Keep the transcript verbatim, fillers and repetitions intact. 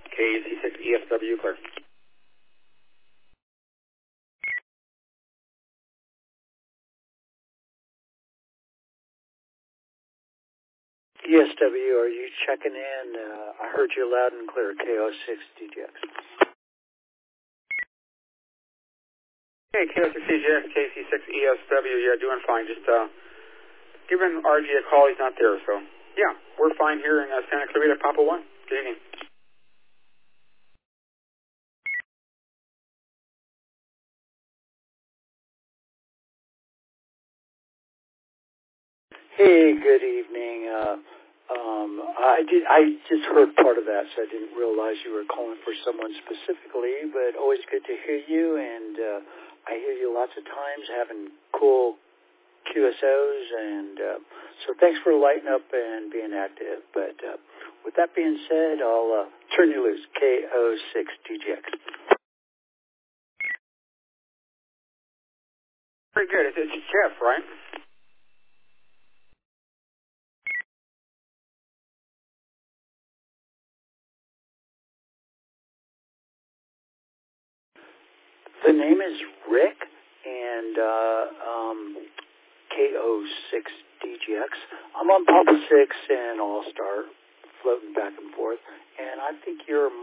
K C six E S W, clear. E S W, are you checking in? Uh, I heard you loud and clear, K O six D J X. Hey, K O six D J X, K C six E S W, yeah, doing fine. Just uh, giving R G a call, he's not there, so yeah, we're fine here in uh, Santa Clarita, Papa one. Good evening. Hey, good evening. Uh, um, I did. I just heard part of that, so I didn't realize you were calling for someone specifically. But always good to hear you, and uh, I hear you lots of times having cool Q S Os, and uh, so thanks for lighting up and being active. But uh, with that being said, I'll uh, turn you loose. K O six D J X. Very good. It's, it's Jeff, right? The name is Rick, and uh, um, K O six D G X. I'm on Papa six and All Star, floating back and forth, and I think you're